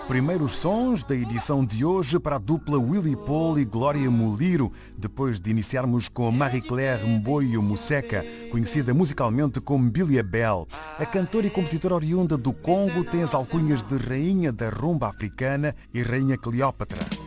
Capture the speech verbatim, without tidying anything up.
Primeiros sons da edição de hoje para a dupla Willy Paul e Glória Muliro, depois de iniciarmos com Marie-Claire Mboyo Museca, conhecida musicalmente como Billy Abel. A cantora e compositora oriunda do Congo tem as alcunhas de Rainha da Rumba Africana e Rainha Cleópatra.